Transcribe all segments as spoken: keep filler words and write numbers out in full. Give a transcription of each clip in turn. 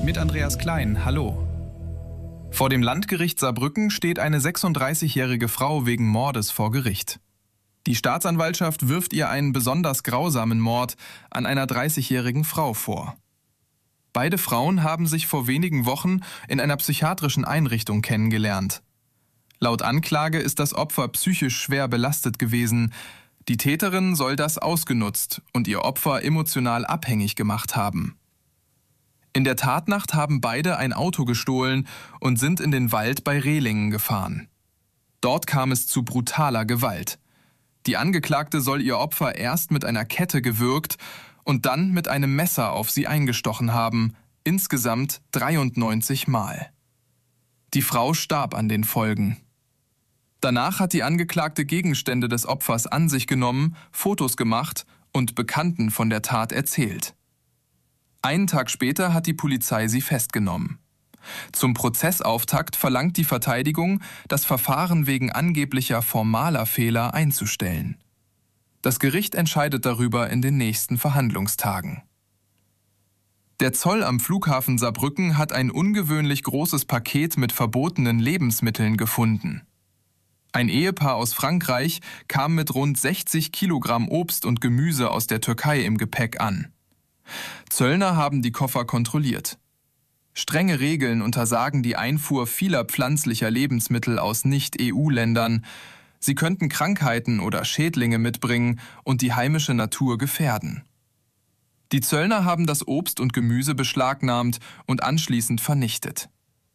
Mit Andreas Klein, hallo. Vor dem Landgericht Saarbrücken steht eine sechsunddreißigjährige Frau wegen Mordes vor Gericht. Die Staatsanwaltschaft wirft ihr einen besonders grausamen Mord an einer dreißigjährigen Frau vor. Beide Frauen haben sich vor wenigen Wochen in einer psychiatrischen Einrichtung kennengelernt. Laut Anklage ist das Opfer psychisch schwer belastet gewesen. Die Täterin soll das ausgenutzt und ihr Opfer emotional abhängig gemacht haben. In der Tatnacht haben beide ein Auto gestohlen und sind in den Wald bei Rehlingen gefahren. Dort kam es zu brutaler Gewalt. Die Angeklagte soll ihr Opfer erst mit einer Kette gewürgt und dann mit einem Messer auf sie eingestochen haben, insgesamt dreiundneunzig Mal. Die Frau starb an den Folgen. Danach hat die Angeklagte Gegenstände des Opfers an sich genommen, Fotos gemacht und Bekannten von der Tat erzählt. Einen Tag später hat die Polizei sie festgenommen. Zum Prozessauftakt verlangt die Verteidigung, das Verfahren wegen angeblicher formaler Fehler einzustellen. Das Gericht entscheidet darüber in den nächsten Verhandlungstagen. Der Zoll am Flughafen Saarbrücken hat ein ungewöhnlich großes Paket mit verbotenen Lebensmitteln gefunden. Ein Ehepaar aus Frankreich kam mit rund sechzig Kilogramm Obst und Gemüse aus der Türkei im Gepäck an. Zöllner haben die Koffer kontrolliert. Strenge Regeln untersagen die Einfuhr vieler pflanzlicher Lebensmittel aus Nicht-E U-Ländern. Sie könnten Krankheiten oder Schädlinge mitbringen und die heimische Natur gefährden. Die Zöllner haben das Obst und Gemüse beschlagnahmt und anschließend vernichtet.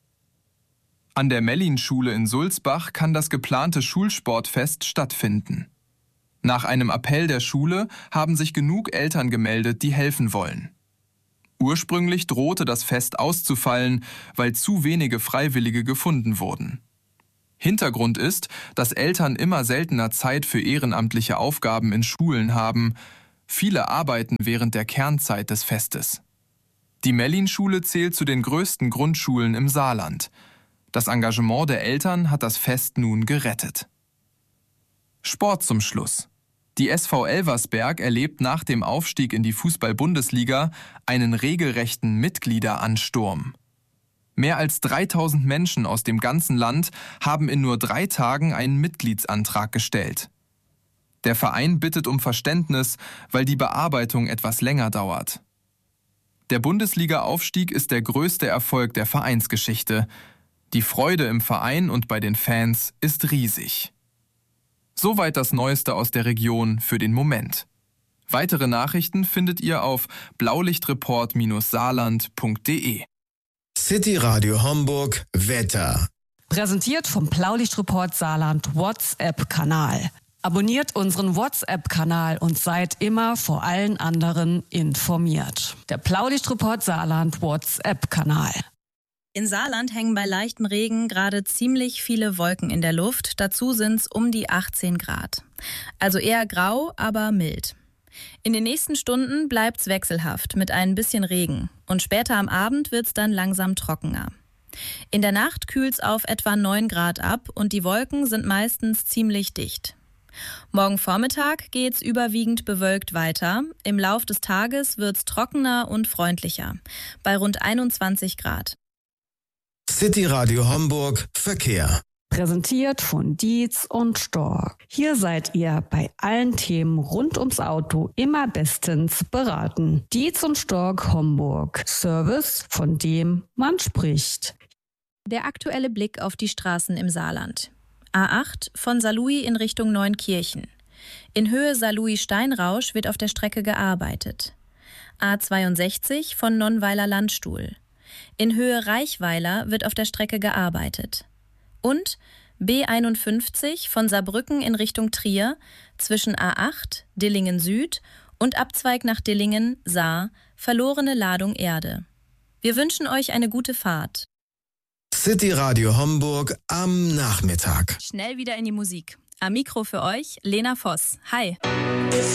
An der Mellin-Schule in Sulzbach kann das geplante Schulsportfest stattfinden. Nach einem Appell der Schule haben sich genug Eltern gemeldet, die helfen wollen. Ursprünglich drohte das Fest auszufallen, weil zu wenige Freiwillige gefunden wurden. Hintergrund ist, dass Eltern immer seltener Zeit für ehrenamtliche Aufgaben in Schulen haben. Viele arbeiten während der Kernzeit des Festes. Die Mellin-Schule zählt zu den größten Grundschulen im Saarland. Das Engagement der Eltern hat das Fest nun gerettet. Sport zum Schluss. Die S V Elversberg erlebt nach dem Aufstieg in die Fußball-Bundesliga einen regelrechten Mitgliederansturm. Mehr als dreitausend Menschen aus dem ganzen Land haben in nur drei Tagen einen Mitgliedsantrag gestellt. Der Verein bittet um Verständnis, weil die Bearbeitung etwas länger dauert. Der Bundesliga-Aufstieg ist der größte Erfolg der Vereinsgeschichte. Die Freude im Verein und bei den Fans ist riesig. Soweit das Neueste aus der Region für den Moment. Weitere Nachrichten findet ihr auf blaulichtreport saarland punkt de. City Radio Homburg Wetter. Präsentiert vom Blaulichtreport Saarland WhatsApp-Kanal. Abonniert unseren WhatsApp-Kanal und seid immer vor allen anderen informiert. Der Blaulichtreport Saarland WhatsApp-Kanal. In Saarland hängen bei leichtem Regen gerade ziemlich viele Wolken in der Luft. Dazu sind es um die achtzehn Grad. Also eher grau, aber mild. In den nächsten Stunden bleibt es wechselhaft mit ein bisschen Regen. Und später am Abend wird es dann langsam trockener. In der Nacht kühlt es auf etwa neun Grad ab und die Wolken sind meistens ziemlich dicht. Morgen Vormittag geht's überwiegend bewölkt weiter. Im Lauf des Tages wird's trockener und freundlicher. Bei rund einundzwanzig Grad. City Radio Homburg Verkehr. Präsentiert von Dietz und Stork. Hier seid ihr bei allen Themen rund ums Auto immer bestens beraten. Dietz und Stork Homburg. Service, von dem man spricht. Der aktuelle Blick auf die Straßen im Saarland. A acht von Saarlouis in Richtung Neunkirchen. In Höhe Saarlouis-Steinrausch wird auf der Strecke gearbeitet. A zweiundsechzig von Nonnweiler Landstuhl. In Höhe Reichweiler wird auf der Strecke gearbeitet. Und B einundfünfzig von Saarbrücken in Richtung Trier zwischen A acht, Dillingen Süd und Abzweig nach Dillingen, Saar, verlorene Ladung Erde. Wir wünschen euch eine gute Fahrt. City Radio Homburg am Nachmittag. Schnell wieder in die Musik. Am Mikro für euch Lena Voss. Hi.